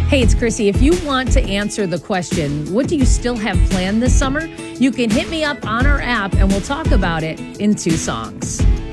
Hey, it's Chrissy. If you want to answer the question, what do you still have planned this summer? You can hit me up on our app and we'll talk about it in 2 songs.